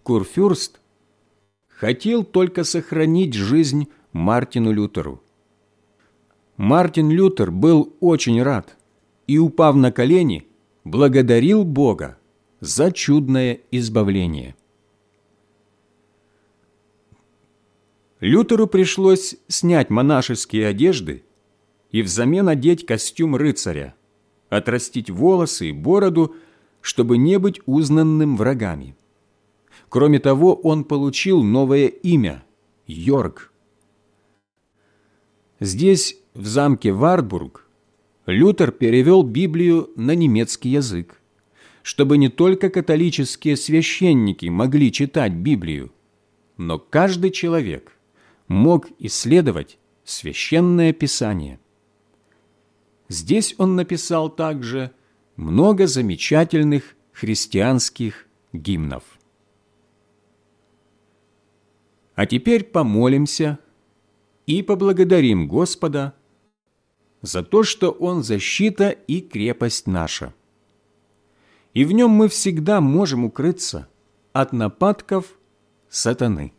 Курфюрст хотел только сохранить жизнь Мартину Лютеру. Мартин Лютер был очень рад и, упав на колени, благодарил Бога за чудное избавление. Лютеру пришлось снять монашеские одежды и взамен одеть костюм рыцаря, отрастить волосы и бороду, чтобы не быть узнанным врагами. Кроме того, он получил новое имя – Йорг. Здесь, в замке Вартбург, Лютер перевел Библию на немецкий язык, чтобы не только католические священники могли читать Библию, но каждый человек мог исследовать Священное Писание. Здесь он написал также много замечательных христианских гимнов. А теперь помолимся и поблагодарим Господа за то, что Он защита и крепость наша. И в Нем мы всегда можем укрыться от нападков сатаны.